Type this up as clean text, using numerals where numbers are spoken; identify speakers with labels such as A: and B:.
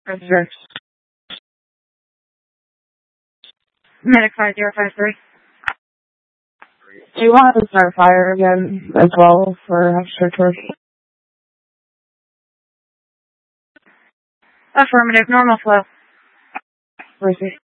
A: Register.
B: Medic 5053.
A: Do you want to start fire again as well for extra torch?
B: Affirmative, normal flow.
A: Receive.